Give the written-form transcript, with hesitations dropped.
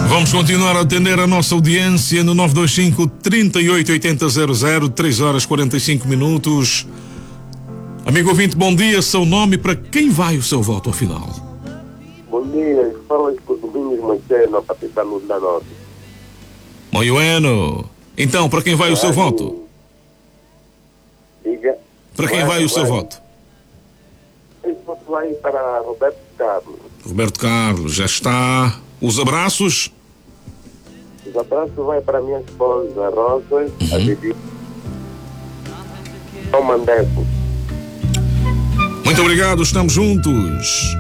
Vamos continuar a atender a nossa audiência no 925 38 80 00, 3 horas 45 minutos. Amigo ouvinte, bom dia. Seu nome, para quem vai o seu voto afinal? Bom dia, fala com o Domingos Moiceno, a partir da Luz da Norte. Moiueno. Então, para quem vai o seu voto? Diga. Para quem vai o seu voto? Esse voto vai para Roberto Carlos. Roberto Carlos, já está. Os abraços? Os abraços vai para minha esposa, Rosa, a Didi. Mandeco. Muito obrigado, estamos juntos.